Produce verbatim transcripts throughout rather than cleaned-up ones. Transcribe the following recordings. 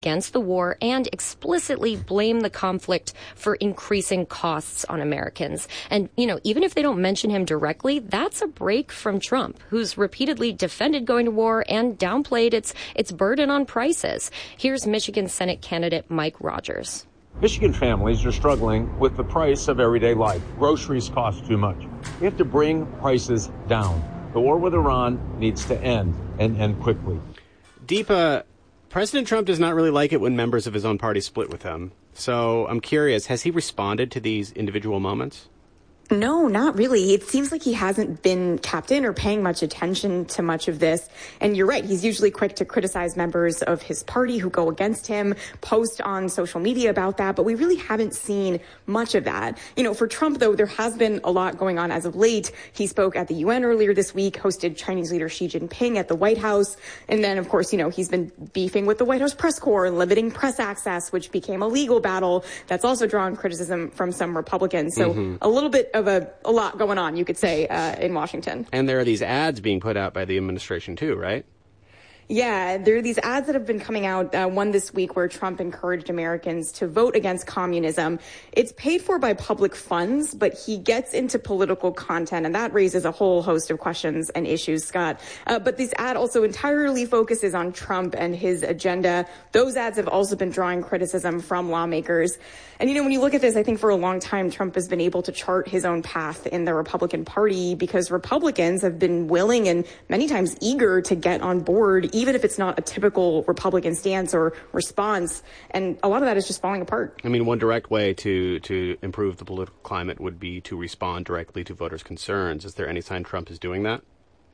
against the war and explicitly blame the conflict for increasing costs on Americans. And, you know, even if they don't mention him directly, that's a break from Trump, who's repeatedly defended going to war and downplayed its its burden on prices. Here's Michigan Senate candidate Mike Rogers. Michigan families are struggling with the price of everyday life. Groceries cost too much. We have to bring prices down. The war with Iran needs to end, and end quickly. Deepa, President Trump does not really like it when members of his own party split with him. So I'm curious, has he responded to these individual moments? No, not really. It seems like he hasn't been tapped in or paying much attention to much of this. And you're right. He's usually quick to criticize members of his party who go against him, post on social media about that. But we really haven't seen much of that. You know, for Trump, though, there has been a lot going on as of late. He spoke at the U N earlier this week, hosted Chinese leader Xi Jinping at the White House. And then, of course, you know, he's been beefing with the White House press corps and limiting press access, which became a legal battle. That's also drawn criticism from some Republicans. So mm-hmm. a little bit of a, a lot going on, you could say, uh, in Washington. And there are these ads being put out by the administration, too, right? Yeah, there are these ads that have been coming out, uh, one this week where Trump encouraged Americans to vote against communism. It's paid for by public funds, but he gets into political content, and that raises a whole host of questions and issues, Scott. Uh, but this ad also entirely focuses on Trump and his agenda. Those ads have also been drawing criticism from lawmakers. And, you know, when you look at this, I think for a long time, Trump has been able to chart his own path in the Republican Party because Republicans have been willing and many times eager to get on board, even if it's not a typical Republican stance or response. And a lot of that is just falling apart. I mean, one direct way to, to improve the political climate would be to respond directly to voters' concerns. Is there any sign Trump is doing that?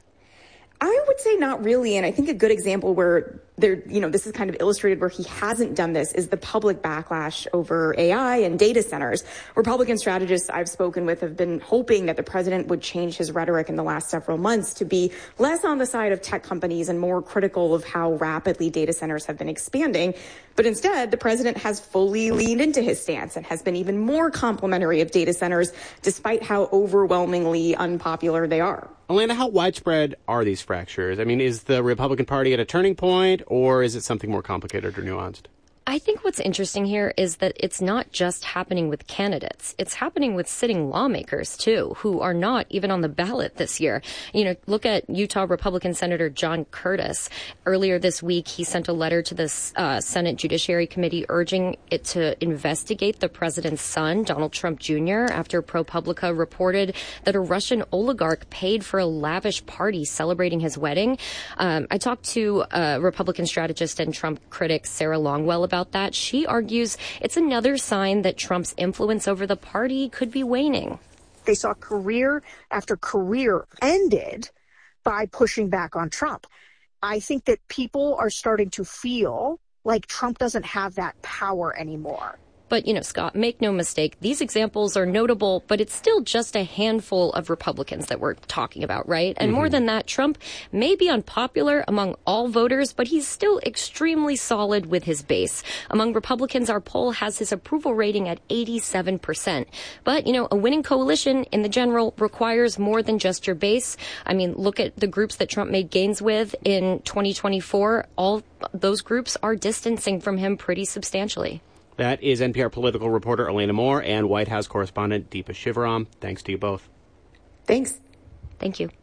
I would say not really. And I think a good example where there, you know, this is kind of illustrated where he hasn't done this is the public backlash over A I and data centers. Republican strategists I've spoken with have been hoping that the president would change his rhetoric in the last several months to be less on the side of tech companies and more critical of how rapidly data centers have been expanding. But instead, the president has fully leaned into his stance and has been even more complimentary of data centers, despite how overwhelmingly unpopular they are. Elena, how widespread are these fractures? I mean, is the Republican Party at a turning point, or is it something more complicated or nuanced? I think what's interesting here is that it's not just happening with candidates. It's happening with sitting lawmakers, too, who are not even on the ballot this year. You know, look at Utah Republican Senator John Curtis. Earlier this week, he sent a letter to the uh, Senate Judiciary Committee urging it to investigate the president's son, Donald Trump Junior, after ProPublica reported that a Russian oligarch paid for a lavish party celebrating his wedding. Um, I talked to uh, Republican strategist and Trump critic Sarah Longwell about About that. She argues it's another sign that Trump's influence over the party could be waning. They saw career after career ended by pushing back on Trump. I think that people are starting to feel like Trump doesn't have that power anymore. But, you know, Scott, make no mistake, these examples are notable, but it's still just a handful of Republicans that we're talking about, right? And mm-hmm. more than that, Trump may be unpopular among all voters, but he's still extremely solid with his base. Among Republicans, our poll has his approval rating at eighty-seven percent. But, you know, a winning coalition in the general requires more than just your base. I mean, look at the groups that Trump made gains with in twenty twenty-four. All those groups are distancing from him pretty substantially. That is N P R political reporter Elena Moore and White House correspondent Deepa Shivaram. Thanks to you both. Thanks. Thank you.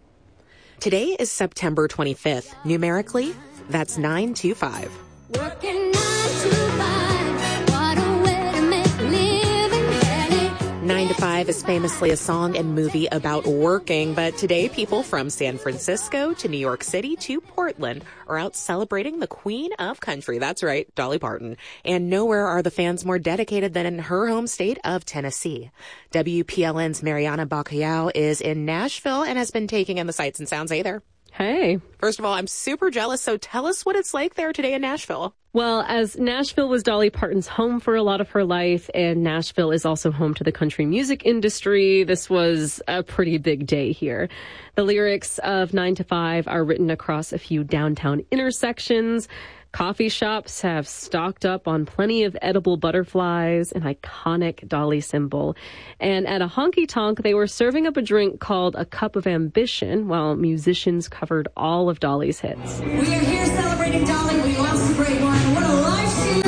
Today is September twenty-fifth. Numerically, that's nine two five. Working nine to five. What a way to make a living. nine to five is famously a song and movie about working, but today people from San Francisco to New York City to Portland are out celebrating the Queen of Country. That's right, Dolly Parton. And nowhere are the fans more dedicated than in her home state of Tennessee. W P L N's Mariana Bacallao is in Nashville and has been taking in the sights and sounds. Hey there. Hey. First of all, I'm super jealous, so tell us what it's like there today in Nashville. Well, as Nashville was Dolly Parton's home for a lot of her life, and Nashville is also home to the country music industry, this was a pretty big day here. The lyrics of nine to five are written across a few downtown intersections. Coffee shops have stocked up on plenty of edible butterflies, an iconic Dolly symbol. And at a honky-tonk, they were serving up a drink called a Cup of Ambition, while musicians covered all of Dolly's hits. We are here celebrating Dolly. We lost a great one. What a life she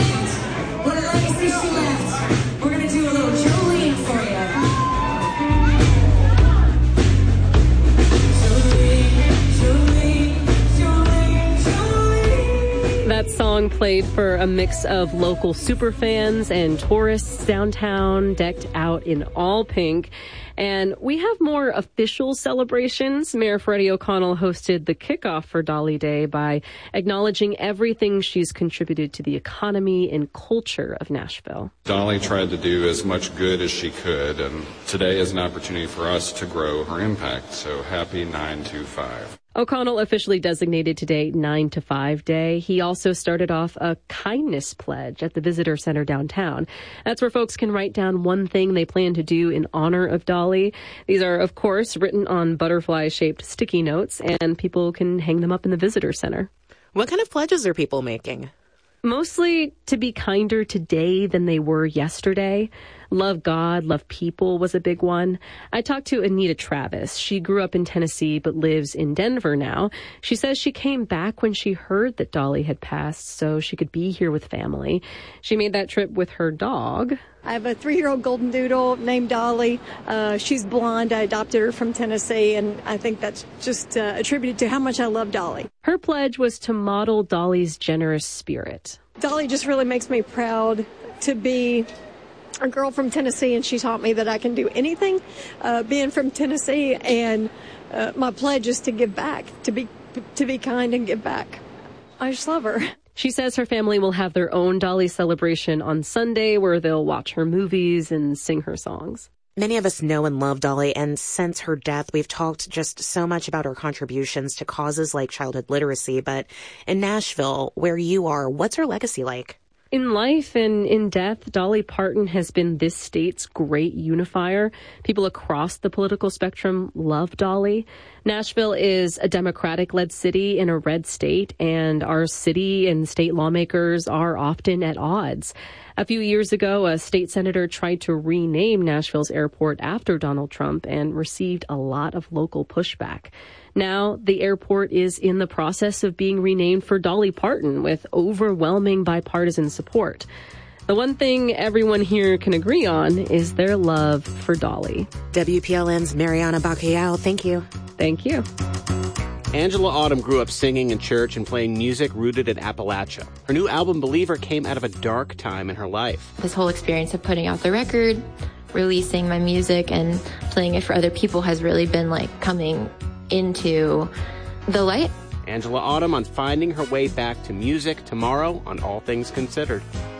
played for a mix of local superfans and tourists downtown, decked out in all pink. And we have more official celebrations. Mayor Freddie O'Connell hosted the kickoff for Dolly Day by acknowledging everything she's contributed to the economy and culture of Nashville. Dolly tried to do as much good as she could, and today is an opportunity for us to grow her impact. So happy nine two five. O'Connell officially designated today nine to five Day. He also started off a kindness pledge at the Visitor Center downtown. That's where folks can write down one thing they plan to do in honor of Dolly. These are, of course, written on butterfly-shaped sticky notes, and people can hang them up in the Visitor Center. What kind of pledges are people making? Mostly to be kinder today than they were yesterday. Love God, love people was a big one. I talked to Anita Travis. She grew up in Tennessee but lives in Denver now. She says she came back when she heard that Dolly had passed so she could be here with family. She made that trip with her dog. I have a three-year-old golden doodle named Dolly. Uh, she's blonde. I adopted her from Tennessee, and I think that's just uh, attributed to how much I love Dolly. Her pledge was to model Dolly's generous spirit. Dolly just really makes me proud to be a girl from Tennessee, and she taught me that I can do anything uh, being from Tennessee, and uh, my pledge is to give back, to be to be kind and give back. I just love her. She says her family will have their own Dolly celebration on Sunday where they'll watch her movies and sing her songs. Many of us know and love Dolly, and since her death, we've talked just so much about her contributions to causes like childhood literacy. But in Nashville, where you are, what's her legacy like? In life and in death, Dolly Parton has been this state's great unifier. People across the political spectrum love Dolly. Nashville is a Democratic-led city in a red state, and our city and state lawmakers are often at odds. A few years ago, a state senator tried to rename Nashville's airport after Donald Trump and received a lot of local pushback. Now, the airport is in the process of being renamed for Dolly Parton with overwhelming bipartisan support. The one thing everyone here can agree on is their love for Dolly. W P L N's Mariana Bacallao, thank you. Thank you. Angela Autumn grew up singing in church and playing music rooted in Appalachia. Her new album, Believer, came out of a dark time in her life. This whole experience of putting out the record, releasing my music, and playing it for other people has really been like coming into the light. Angela Autumn on finding her way back to music tomorrow on All Things Considered.